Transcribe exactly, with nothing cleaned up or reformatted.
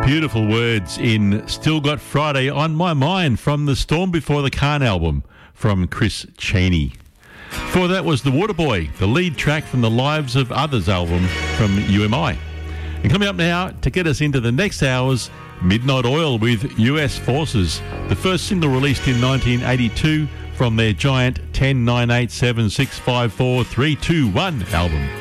Beautiful words in Still Got Friday on My Mind from the Storm Before the Calm album from Chris Cheney. Before that was The Waterboy, the lead track from the Lives of Others album from U M I. And coming up now to get us into the next hours, Midnight Oil with U S Forces, the first single released in nineteen eighty-two from their giant ten, nine, eight, seven, six, five, four, three, two, one album.